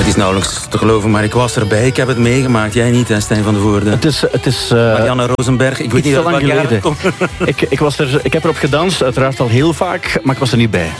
Het is nauwelijks te geloven, maar ik was erbij. Ik heb het meegemaakt. Jij niet, hè, Stijn van de Voorde? Het is Marianne Rosenberg. Ik weet niet zo lang geleden. Ik heb erop gedanst, uiteraard al heel vaak, maar ik was er niet bij.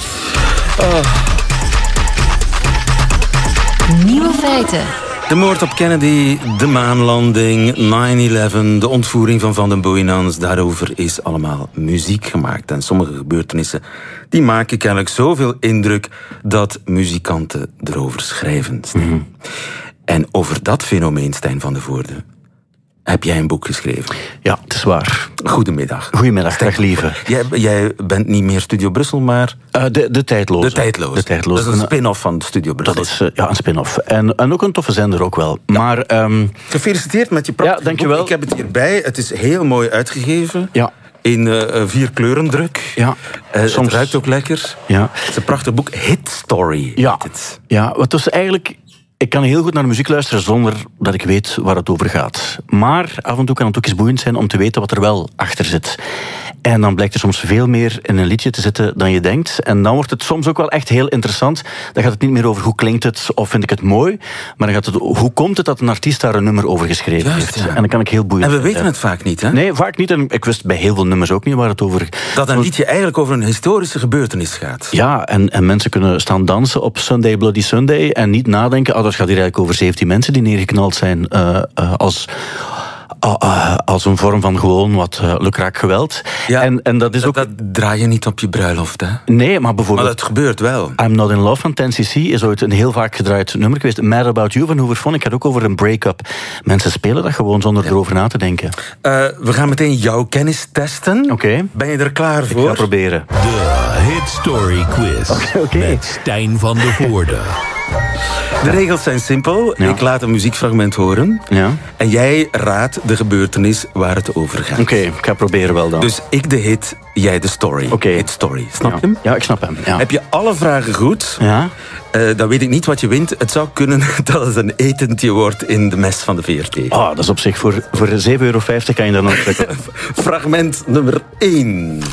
Nieuwe feiten. De moord op Kennedy, de maanlanding, 9/11, de ontvoering van den Booyens. Daarover is allemaal muziek gemaakt. En sommige gebeurtenissen die maken kennelijk zoveel indruk dat muzikanten erover schrijven. Mm-hmm. En over dat fenomeen, Stijn van de Voorde, heb jij een boek geschreven? Ja, het is waar. Goedemiddag. Goedemiddag, dag lieve. Jij bent niet meer Studio Brussel, maar... De Tijdloze. De Tijdloze. Dat is een spin-off van Studio Brussel. Dat is een spin-off. En ook een toffe zender ook wel. Ja. Maar, gefeliciteerd met je prachtige boek. Dankjewel. Ik heb het hierbij. Het is heel mooi uitgegeven. Ja. In 4 kleurendruk. Ja. Soms het ruikt ook lekker. Ja. Het is een prachtig boek. Hit Story. Ja. Heet het. Ja, wat was eigenlijk... Ik kan heel goed naar muziek luisteren zonder dat ik weet waar het over gaat. Maar af en toe kan het ook eens boeiend zijn om te weten wat er wel achter zit. En dan blijkt er soms veel meer in een liedje te zitten dan je denkt. En dan wordt het soms ook wel echt heel interessant. Dan gaat het niet meer over hoe klinkt het of vind ik het mooi. Maar dan gaat het hoe komt het dat een artiest daar een nummer over geschreven heeft. Ja. En dan kan ik heel boeiend En we weten het vaak niet, hè? Nee, vaak niet. En ik wist bij heel veel nummers ook niet waar het over gaat. Dat een liedje eigenlijk over een historische gebeurtenis gaat. Ja, en mensen kunnen staan dansen op Sunday Bloody Sunday en niet nadenken, dat gaat hier eigenlijk over 17 mensen die neergeknald zijn als een vorm van gewoon wat lukraak geweld. Ja, en dat is ook... Dat draai je niet op je bruiloft, hè? Nee, maar bijvoorbeeld... Maar dat gebeurt wel. I'm Not In Love van 10cc is ooit een heel vaak gedraaid nummer geweest. Mad About You van Hoover Phonic gaat ook over een break-up. Mensen spelen dat gewoon zonder erover na te denken. We gaan meteen jouw kennis testen. Oké. Ben je er klaar voor? Ik ga proberen. De Hit Story Quiz. Oké. Met Stijn van de Voorde. De regels zijn simpel. Ja. Ik laat een muziekfragment horen. Ja. En jij raadt de gebeurtenis waar het over gaat. Oké, ik ga proberen wel dan. Dus ik de hit, jij de story. Oké. Hit story. Snap je hem? Ja, ik snap hem. Ja. Heb je alle vragen goed? Ja. Dan weet ik niet wat je wint. Het zou kunnen dat het een etentje wordt in de mes van de VRT. Dat is op zich voor €7,50 kan je daar nog trekken. Fragment nummer 1.